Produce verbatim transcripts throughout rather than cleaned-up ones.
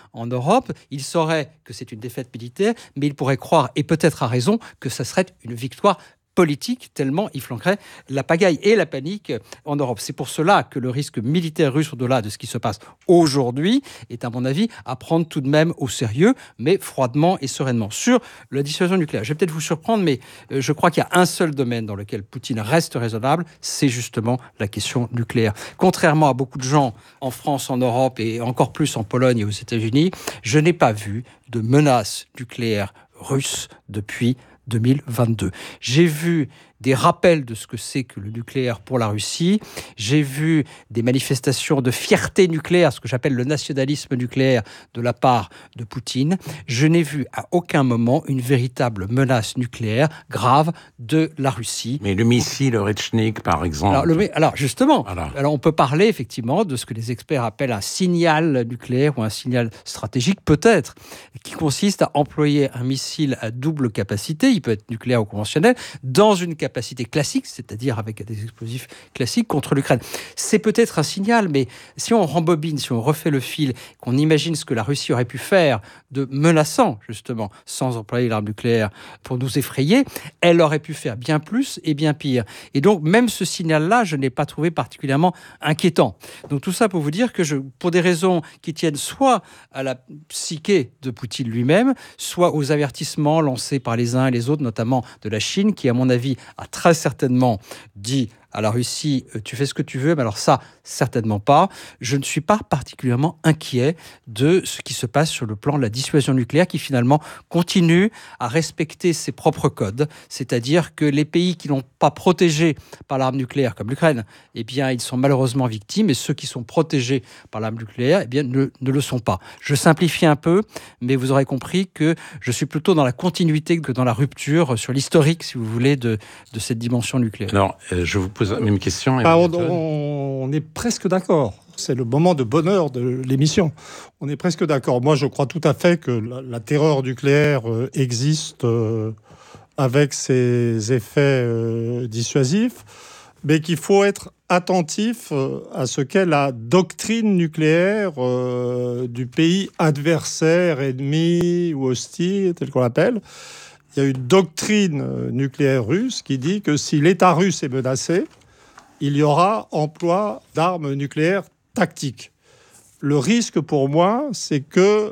en Europe, il saurait que c'est une défaite militaire, mais il pourrait croire, et peut-être à raison, que ça serait une victoire politique, tellement il flanquerait la pagaille et la panique en Europe. C'est pour cela que le risque militaire russe, au-delà de ce qui se passe aujourd'hui, est à mon avis à prendre tout de même au sérieux, mais froidement et sereinement. Sur la dissuasion nucléaire, je vais peut-être vous surprendre, mais je crois qu'il y a un seul domaine dans lequel Poutine reste raisonnable, c'est justement la question nucléaire. Contrairement à beaucoup de gens en France, en Europe et encore plus en Pologne et aux États-Unis, je n'ai pas vu de menace nucléaire russe depuis deux mille vingt-deux. J'ai vu des rappels de ce que c'est que le nucléaire pour la Russie. J'ai vu des manifestations de fierté nucléaire, ce que j'appelle le nationalisme nucléaire de la part de Poutine. Je n'ai vu à aucun moment une véritable menace nucléaire grave de la Russie. Mais le missile Orechnik, par exemple... Alors, le, alors justement, voilà. alors on peut parler effectivement de ce que les experts appellent un signal nucléaire ou un signal stratégique, peut-être, qui consiste à employer un missile à double capacité, il peut être nucléaire ou conventionnel, dans une capacité capacité classique, c'est-à-dire avec des explosifs classiques contre l'Ukraine. C'est peut-être un signal, mais si on rembobine, si on refait le fil, qu'on imagine ce que la Russie aurait pu faire de menaçant, justement, sans employer l'arme nucléaire pour nous effrayer, elle aurait pu faire bien plus et bien pire. Et donc, même ce signal-là, je n'ai pas trouvé particulièrement inquiétant. Donc, tout ça pour vous dire que, je, pour des raisons qui tiennent soit à la psyché de Poutine lui-même, soit aux avertissements lancés par les uns et les autres, notamment de la Chine, qui, à mon avis, a très certainement dit à la Russie, tu fais ce que tu veux, mais alors ça, certainement pas. Je ne suis pas particulièrement inquiet de ce qui se passe sur le plan de la dissuasion nucléaire qui finalement continue à respecter ses propres codes, c'est-à-dire que les pays qui n'ont pas protégé par l'arme nucléaire, comme l'Ukraine, eh bien, ils sont malheureusement victimes, et ceux qui sont protégés par l'arme nucléaire, eh bien, ne, ne le sont pas. Je simplifie un peu, mais vous aurez compris que je suis plutôt dans la continuité que dans la rupture, sur l'historique, si vous voulez, de, de cette dimension nucléaire. Alors, euh, je vous pose la même question. Ah, on, on est presque d'accord. C'est le moment de bonheur de l'émission. On est presque d'accord. Moi, je crois tout à fait que la, la terreur nucléaire euh, existe euh, avec ses effets euh, dissuasifs, mais qu'il faut être attentif euh, à ce qu'est la doctrine nucléaire euh, du pays adversaire, ennemi ou hostile, tel qu'on l'appelle. Il y a une doctrine nucléaire russe qui dit que si l'État russe est menacé, il y aura emploi d'armes nucléaires tactiques. Le risque pour moi, c'est que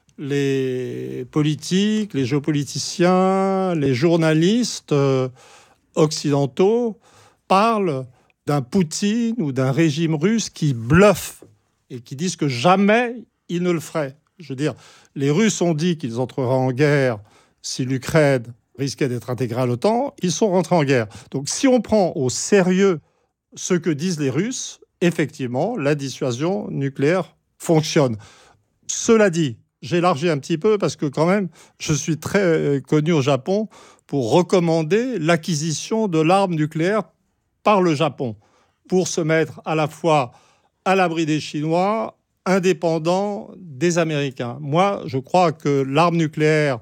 les politiques, les géopoliticiens, les journalistes occidentaux parlent d'un Poutine ou d'un régime russe qui bluffe et qui disent que jamais ils ne le feraient. Je veux dire, les Russes ont dit qu'ils entreraient en guerre si l'Ukraine risquait d'être intégrée à l'OTAN. Ils sont rentrés en guerre. Donc si on prend au sérieux ce que disent les Russes, effectivement, la dissuasion nucléaire fonctionne. Cela dit, j'élargis un petit peu parce que quand même, je suis très connu au Japon pour recommander l'acquisition de l'arme nucléaire par le Japon, pour se mettre à la fois à l'abri des Chinois, indépendant des Américains. Moi, je crois que l'arme nucléaire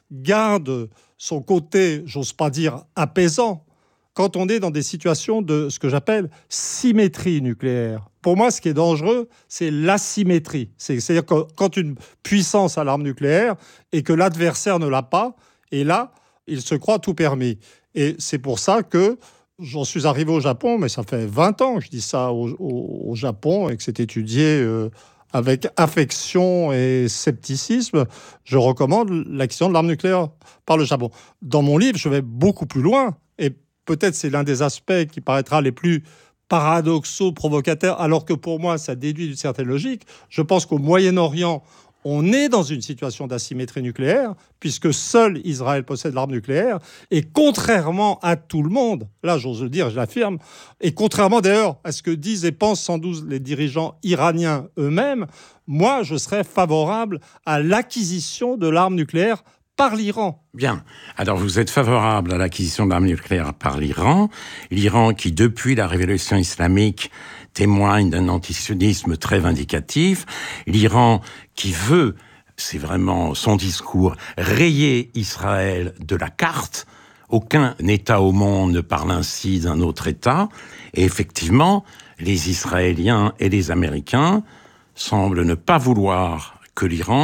garde son côté, j'ose pas dire apaisant, quand on est dans des situations de ce que j'appelle symétrie nucléaire. Pour moi, ce qui est dangereux, c'est l'asymétrie. C'est, c'est-à-dire que quand une puissance a l'arme nucléaire et que l'adversaire ne l'a pas, et là, il se croit tout permis. Et c'est pour ça que j'en suis arrivé au Japon, mais ça fait vingt ans que je dis ça au, au, au Japon et que c'est étudié euh, avec affection et scepticisme. Je recommande l'acquisition de l'arme nucléaire par le Japon. Dans mon livre, je vais beaucoup plus loin et peut-être c'est l'un des aspects qui paraîtra les plus paradoxaux, provocateurs, alors que pour moi, ça déduit d'une certaine logique. Je pense qu'au Moyen-Orient, on est dans une situation d'asymétrie nucléaire, puisque seul Israël possède l'arme nucléaire, et contrairement à tout le monde, là j'ose le dire, je l'affirme, et contrairement d'ailleurs à ce que disent et pensent sans doute les dirigeants iraniens eux-mêmes, moi je serais favorable à l'acquisition de l'arme nucléaire par l'Iran. Bien. Alors, vous êtes favorable à l'acquisition d'armes nucléaires par l'Iran. L'Iran qui, depuis la révolution islamique, témoigne d'un antisionisme très vindicatif. L'Iran qui veut, c'est vraiment son discours, rayer Israël de la carte. Aucun État au monde ne parle ainsi d'un autre État. Et effectivement, les Israéliens et les Américains semblent ne pas vouloir que l'Iran